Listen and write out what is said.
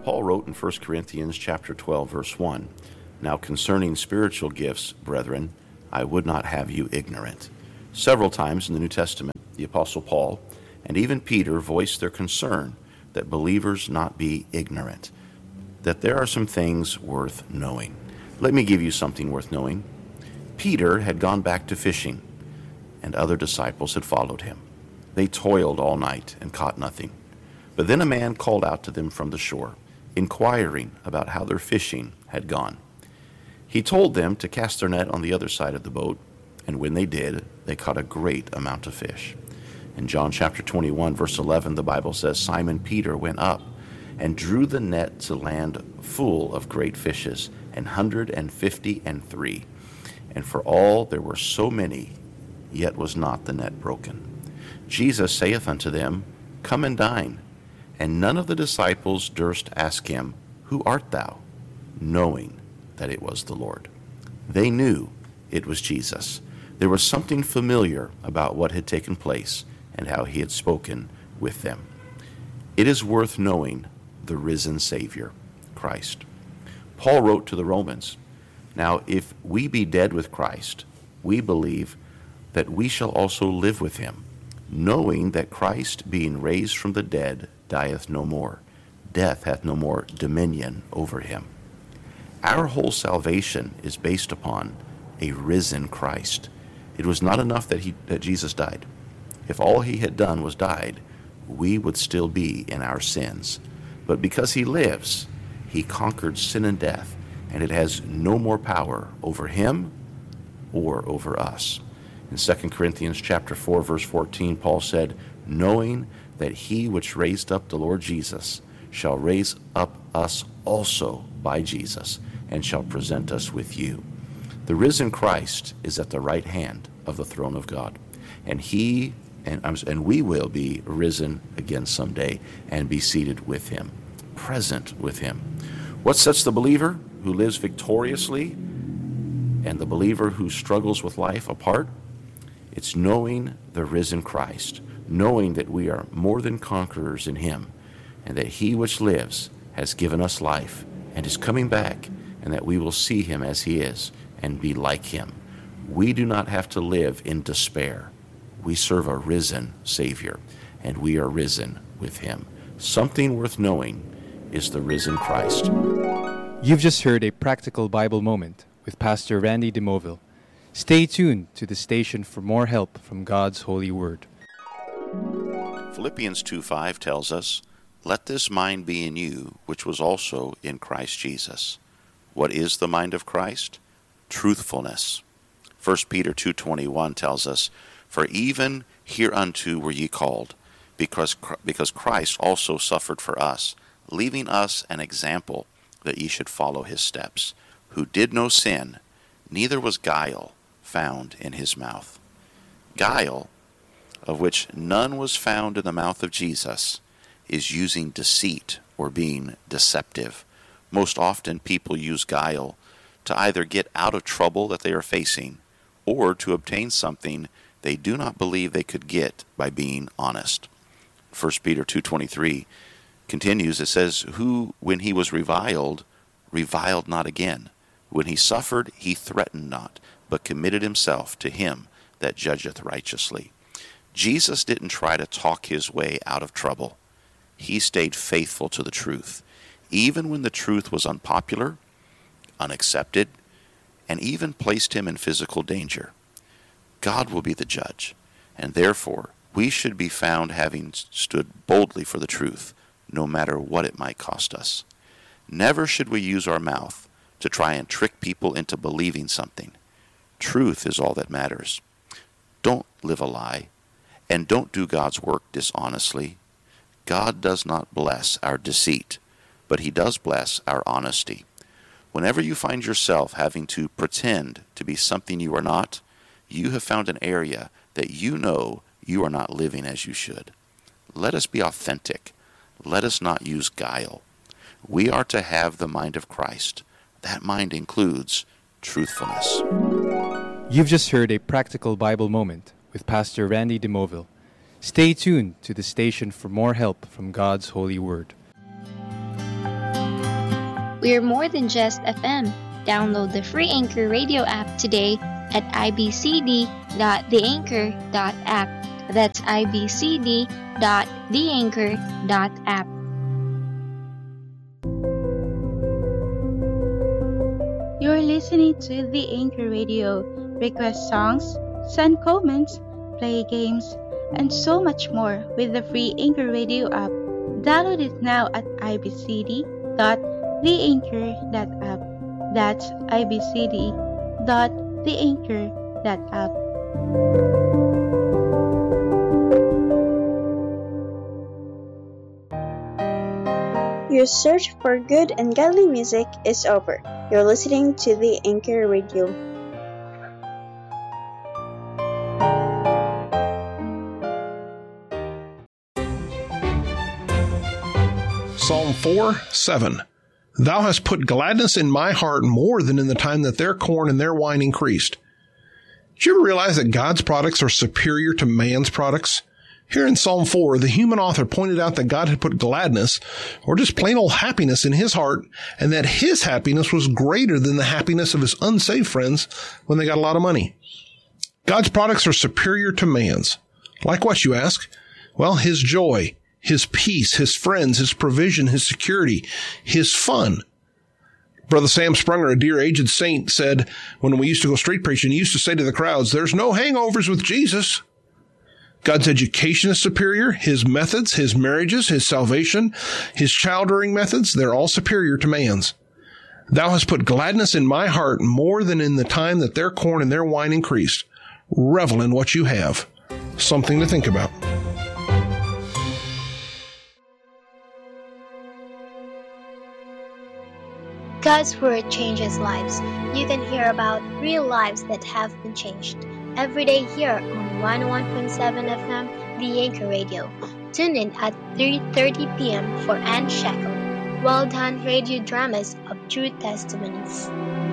Paul wrote in 1 Corinthians chapter 12, verse 1, "Now concerning spiritual gifts, brethren, I would not have you ignorant." Several times in the New Testament, the Apostle Paul and even Peter voiced their concern that believers not be ignorant, that there are some things worth knowing. Let me give you something worth knowing. Peter had gone back to fishing, and other disciples had followed him. They toiled all night and caught nothing. But then a man called out to them from the shore, inquiring about how their fishing had gone. He told them to cast their net on the other side of the boat, and when they did, they caught a great amount of fish. In John chapter 21, verse 11, the Bible says, "Simon Peter went up and drew the net to land full of great fishes, 153. And for all there were so many, yet was not the net broken. Jesus saith unto them, Come and dine. And none of the disciples durst ask him, Who art thou? Knowing that it was the Lord." They knew it was Jesus. There was something familiar about what had taken place and how he had spoken with them. It is worth knowing the risen Savior, Christ. Paul wrote to the Romans, "Now if we be dead with Christ, we believe that we shall also live with him, knowing that Christ, being raised from the dead, dieth no more. Death hath no more dominion over him." Our whole salvation is based upon a risen Christ. It was not enough that Jesus died. If all he had done was died, we would still be in our sins. But because he lives, he conquered sin and death, and it has no more power over him or over us. In 2 Corinthians chapter 4, verse 14, Paul said, "Knowing that he which raised up the Lord Jesus shall raise up us also by Jesus, and shall present us with you." The risen Christ is at the right hand of the throne of God, and we will be risen again someday and be seated with him, present with him. What sets the believer who lives victoriously and the believer who struggles with life apart? It's knowing the risen Christ, knowing that we are more than conquerors in him, and that he which lives has given us life and is coming back, and that we will see him as he is and be like him. We do not have to live in despair. We serve a risen Savior, and we are risen with him. Something worth knowing is the risen Christ. You've just heard a practical Bible moment with Pastor Randy DeMoville. Stay tuned to the station for more help from God's holy word. Philippians 2:5 tells us, "Let this mind be in you, which was also in Christ Jesus." What is the mind of Christ? Truthfulness. 1 Peter 2:21 tells us, "For even hereunto were ye called, because Christ also suffered for us, leaving us an example that ye should follow his steps, who did no sin, neither was guile found in his mouth." Guile, of which none was found in the mouth of Jesus, is using deceit or being deceptive. Most often people use guile to either get out of trouble that they are facing or to obtain something they do not believe they could get by being honest. 1 Peter 2:23 continues, it says, "Who, when he was reviled not again. When he suffered, he threatened not, but committed himself to him that judgeth righteously." Jesus didn't try to talk his way out of trouble. He stayed faithful to the truth, even when the truth was unpopular, unaccepted, and even placed him in physical danger. God will be the judge, and therefore we should be found having stood boldly for the truth, no matter what it might cost us. Never should we use our mouth to try and trick people into believing something. Truth is all that matters. Don't live a lie, and don't do God's work dishonestly. God does not bless our deceit, but he does bless our honesty. Whenever you find yourself having to pretend to be something you are not, you have found an area that you know you are not living as you should. Let us be authentic. Let us not use guile. We are to have the mind of Christ. That mind includes truthfulness. You've just heard a practical Bible moment with Pastor Randy DeMoville. Stay tuned to the station for more help from God's holy word. We're more than just FM. Download the free Anchor Radio app today at ibcd.theanchor.app. That's ibcd.theanchor.app. You're listening to The Anchor Radio. Request songs, send comments, play games, and so much more with the free Anchor Radio app. Download it now at ibcd.theanchor.app. That's ibcd.theanchor.app. Your search for good and godly music is over. You're listening to the Anchor Radio. Psalm 4:7. Thou hast put gladness in my heart more than in the time that their corn and their wine increased. Did you ever realize that God's products are superior to man's products? Here in Psalm 4, the human author pointed out that God had put gladness, or just plain old happiness, in his heart, and that his happiness was greater than the happiness of his unsaved friends when they got a lot of money. God's products are superior to man's. Like what, you ask? Well, his joy, his peace, his friends, his provision, his security, his fun. Brother Sam Sprunger, a dear aged saint, said when we used to go street preaching, he used to say to the crowds, there's no hangovers with Jesus. God's education is superior. His methods, his marriages, his salvation, his child-rearing methods, they're all superior to man's. Thou hast put gladness in my heart more than in the time that their corn and their wine increased. Revel in what you have. Something to think about. God's Word changes lives. You can hear about real lives that have been changed every day here on 101.7 FM, The Anchor Radio. Tune in at 3:30 p.m. for Anne Shackle. Well done radio dramas of true testimonies.